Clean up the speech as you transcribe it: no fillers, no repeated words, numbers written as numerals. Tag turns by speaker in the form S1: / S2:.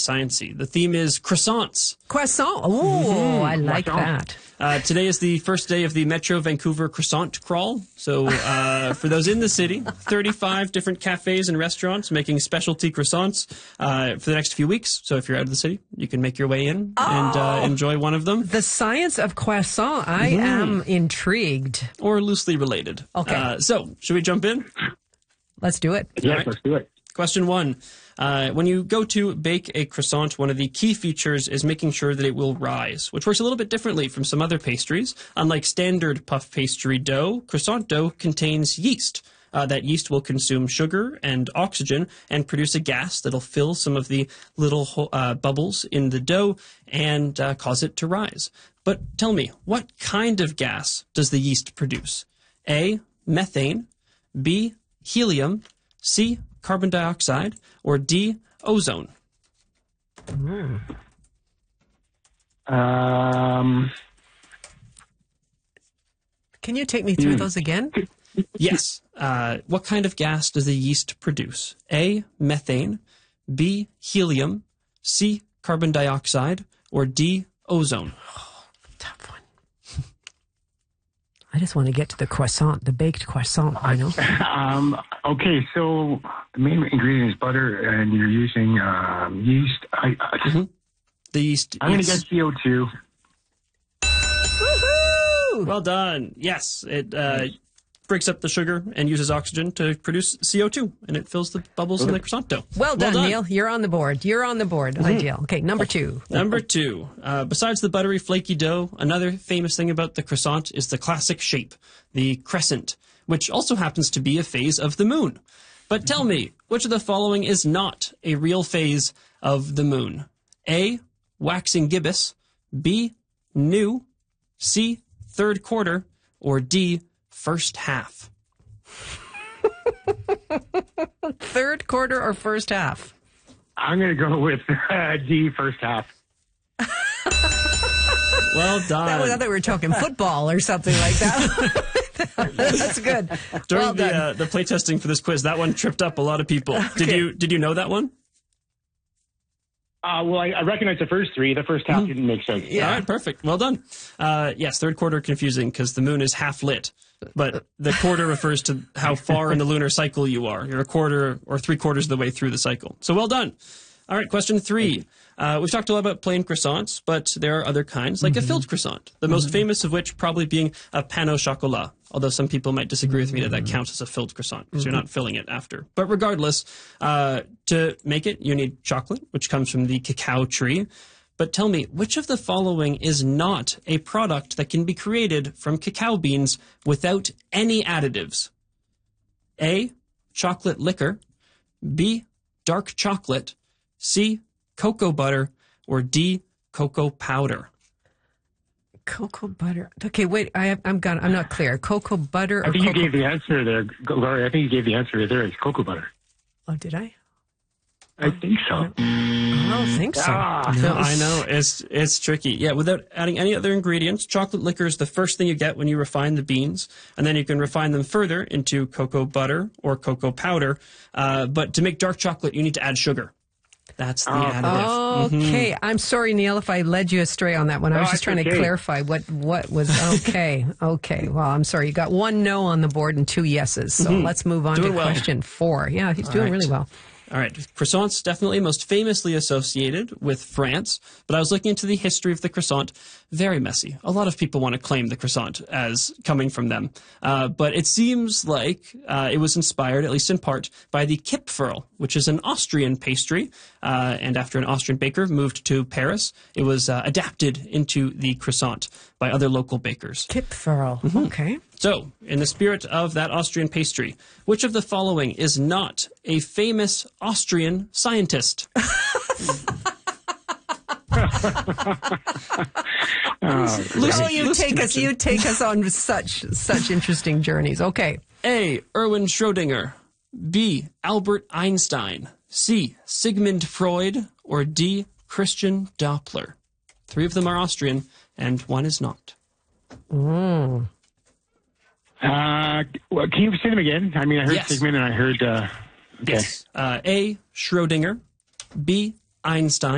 S1: sciencey. The theme is croissants.
S2: Croissant. Oh, I like that.
S1: Today is the first day of the Metro Vancouver Croissant Crawl. So for those in the city, 35 different cafes and restaurants making specialty croissants for the next few weeks. So if you're out of the city, you can make your way in and enjoy one of them.
S2: The science of croissant. I am intrigued.
S1: Or loosely related.
S2: Okay.
S1: So should we jump in?
S2: Let's do it.
S3: Yes, let's do it.
S1: Question 1. When you go to bake a croissant, one of the key features is making sure that it will rise, which works a little bit differently from some other pastries. Unlike standard puff pastry dough, croissant dough contains yeast. That yeast will consume sugar and oxygen and produce a gas that'll fill some of the little bubbles in the dough and cause it to rise. But tell me, what kind of gas does the yeast produce? A, methane, B, helium, C, carbon dioxide, or D, ozone?
S2: Mm. Can you take me through those again?
S1: Yes. What kind of gas does the yeast produce? A, methane, B, helium, C, carbon dioxide, or D, ozone?
S2: Tough one. I just want to get to the croissant, the baked croissant, you know.
S3: Okay, so the main ingredient is butter, and you're using yeast.
S1: The yeast.
S3: I'm going to get CO2.
S2: Woohoo!
S1: Well done. Yes, it breaks up the sugar and uses oxygen to produce CO2, and it fills the bubbles in the croissant dough.
S2: Well done, Neil. You're on the board. Ideal. Okay, number 2.
S1: Number 2. Besides the buttery, flaky dough, another famous thing about the croissant is the classic shape, the crescent, which also happens to be a phase of the moon. But tell me, which of the following is not a real phase of the moon? A, waxing gibbous, B, new, C, third quarter, or D, first half?
S2: Third quarter or first half?
S3: I'm going to go with D, first half.
S1: Well done.
S2: I thought we were talking football or something like that. That's good.
S1: During the playtesting for this quiz, that one tripped up a lot of people.
S2: Okay.
S1: Did you know that one?
S3: Well, I recognize the first 3. The first half didn't make sense.
S1: Yeah. All right, perfect. Well done. Yes, third quarter confusing because the moon is half lit, but the quarter refers to how far in the lunar cycle you are. You're a quarter or 3/4 of the way through the cycle. So well done. All right, question 3. We've talked a lot about plain croissants, but there are other kinds, like a filled croissant, the most famous of which probably being a pain au chocolat, although some people might disagree with me that counts as a filled croissant because you're not filling it after. But regardless, to make it, you need chocolate, which comes from the cacao tree. But tell me, which of the following is not a product that can be created from cacao beans without any additives? A, chocolate liquor, B, dark chocolate, C, cocoa butter, or D, cocoa powder?
S2: Cocoa butter. Okay, wait. I'm not clear. Cocoa butter.
S3: I think you gave the answer there, Laurie. I think you gave the answer there. It's cocoa butter.
S2: Oh, did I?
S3: I think so.
S2: I don't think so.
S1: No, I know. It's tricky. Yeah, without adding any other ingredients, chocolate liquor is the first thing you get when you refine the beans, and then you can refine them further into cocoa butter or cocoa powder. But to make dark chocolate, you need to add sugar. That's the additive.
S2: Okay. I'm sorry, Neil, if I led you astray on that one. I was just trying to clarify what was okay. Okay. Well, I'm sorry. You got 1 no on the board and 2 yeses. So let's move on to question 4. Yeah, he's doing really well.
S1: All right. Croissants definitely most famously associated with France, but I was looking into the history of the croissant. Very messy. A lot of people want to claim the croissant as coming from them. But it seems like it was inspired, at least in part, by the Kipferl, which is an Austrian pastry. And after an Austrian baker moved to Paris, it was adapted into the croissant by other local bakers.
S2: Kipferl. Okay.
S1: So, in the spirit of that Austrian pastry, which of the following is not a famous Austrian scientist?
S2: You take us on such interesting journeys. Okay.
S1: A, Erwin Schrödinger. B, Albert Einstein. C, Sigmund Freud. Or D, Christian Doppler. 3 of them are Austrian, and 1 is not.
S3: Well, can you say them again? I mean, I heard Sigmund and I heard...
S1: Yes. A, Schrödinger. B, Einstein.